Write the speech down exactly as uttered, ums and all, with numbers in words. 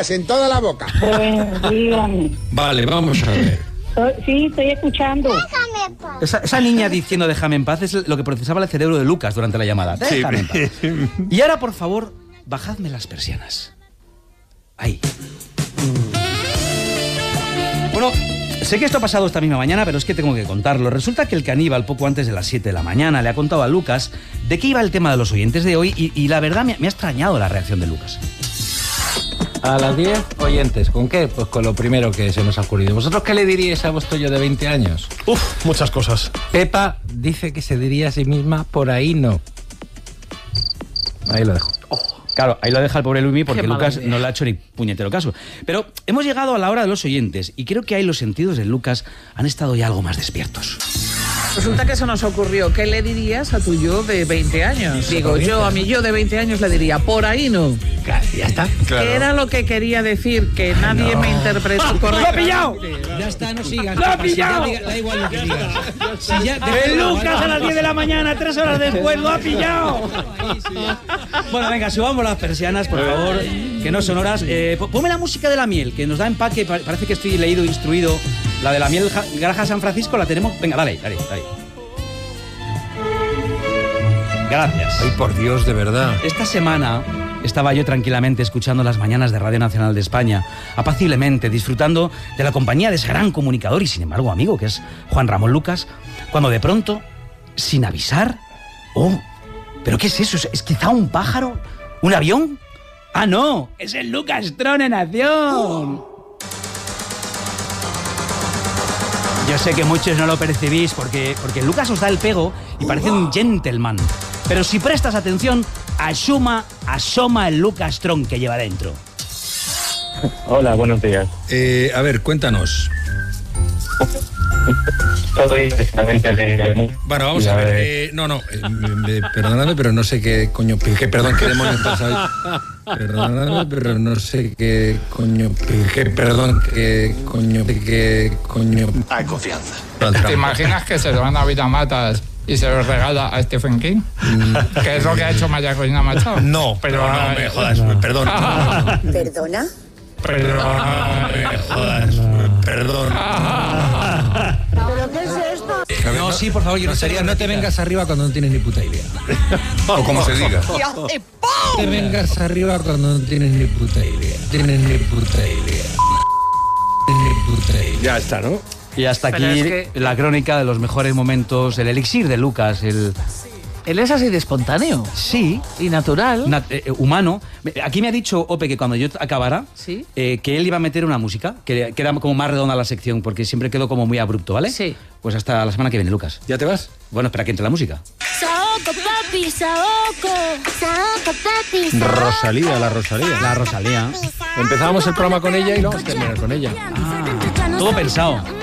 más, en toda la boca. Pues dígame. Vale, vamos a ver. Sí, estoy escuchando. Déjame en paz. Esa, esa niña diciendo déjame en paz es lo que procesaba el cerebro de Lucas durante la llamada. Déjame en paz. Y ahora, por favor, bajadme las persianas. Ahí. Bueno, sé que esto ha pasado esta misma mañana, pero es que tengo que contarlo. Resulta que el caníbal, poco antes de las siete de la mañana, le ha contado a Lucas de qué iba el tema de los oyentes de hoy y, y la verdad me, me ha extrañado la reacción de Lucas. A las diez, oyentes. ¿Con qué? Pues con lo primero que se nos ha ocurrido. ¿Vosotros qué le diríais a vuestro yo de veinte años? Uf, muchas cosas. Pepa dice que se diría a sí misma, por ahí no. Ahí lo dejo. Claro, ahí lo deja el pobre Luismi porque Qué mala Lucas idea. no le ha hecho ni puñetero caso. Pero hemos llegado a la hora de los oyentes y creo que ahí los sentidos de Lucas han estado ya algo más despiertos. Resulta que eso nos ocurrió. ¿Qué le dirías a tu yo de veinte años? Digo, yo a mi yo de veinte años le diría, por ahí no. Claro, ya está. ¿Qué era lo que quería decir? Que nadie me interpretó correctamente. ¡Lo ha pillado! Ya está, no sigas. ¡Lo ha Pepa, si ya pillado! diga- da igual lo que digas. Si ya, ¡El Lucas a las diez de la mañana, tres horas después, lo ha pillado! Bueno, venga, subamos las persianas, por favor, que no son horas. Eh, po- ponme la música de la miel, que nos da empaque, pa- parece que estoy leído, instruido. La de la miel ja- Granja San Francisco la tenemos... Venga, dale, dale, dale. Gracias. Ay, por Dios, de verdad. Esta semana estaba yo tranquilamente escuchando las mañanas de Radio Nacional de España, apaciblemente, disfrutando de la compañía de ese gran comunicador y, sin embargo, amigo, que es Juan Ramón Lucas, cuando de pronto, sin avisar... ¡Oh! ¿Pero qué es eso? ¿Es quizá un pájaro? ¿Un avión? ¡Ah, no! ¡Es el Lucas Tron en acción! Yo sé que muchos no lo percibís porque, porque Lucas os da el pego y parece un gentleman. Pero si prestas atención, asoma, asoma el Lucas Tron que lleva dentro. Hola, buenos días. Eh, a ver, cuéntanos. Soy precisamente de... Bueno, vamos a ver. Eh, no, no, eh, me- me- perdóname, pero no sé qué coño... Que, perdón, qué demonios pasa hoy. Perdóname, pero no sé qué coño... Que, perdón, qué coño... Qué coño... Hay confianza. ¿Te imaginas que se lo van a Vida Matas y se lo regala a Stephen King? ¿Qué es lo que ha hecho María Corina Machado? No, pero no, no, me jodas, perdón. ¿Perdona? Pero, Me jodas, perdón. ¿Pero qué es esto? No, sí, por favor, yo no sería, no te vengas arriba cuando no tienes ni puta idea. O como se diga. No te vengas arriba cuando no tienes ni puta idea. Tienes ni puta idea. Tienes ni puta idea. Ya está, ¿no? Y hasta Pero aquí es que- la crónica de los mejores momentos, el elixir de Lucas, el... Él es así de espontáneo Sí, y natural. nat- eh, humano. Aquí me ha dicho Ope que cuando yo acabara, Sí. eh, que él iba a meter una música, que queda como más redonda la sección, porque siempre quedó como muy abrupto, ¿vale? Sí. Pues hasta la semana que viene, Lucas. ¿Ya te vas? Bueno, espera que entre la música. Saoco, papi, saoco. Saoco, papi, saoco. Rosalía, la Rosalía. La Rosalía. Empezamos el programa con ella y lo vamos a terminar con ella. Todo pensado.